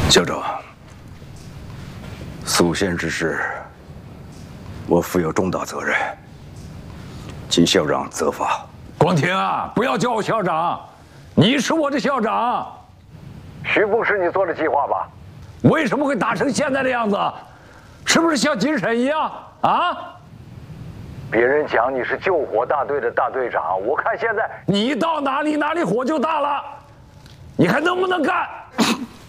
校长，肃宪之事，我负有重大责任，请校长责罚。 光庭啊，不要叫我校长，你是我的校长。 徐部是你做的计划吧？ 为什么会打成现在的样子？是不是像精神一样啊？ 别人讲你是救火大队的大队长，我看现在你到哪里哪里火就大了，你还能不能干？